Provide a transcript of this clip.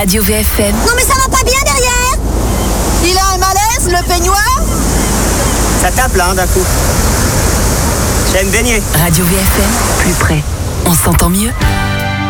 Radio VFM. Non mais ça va pas bien derrière. Il a un malaise, le peignoir? Ça tape là, d'un coup. J'aime baigner. Radio VFM, plus près. On s'entend mieux.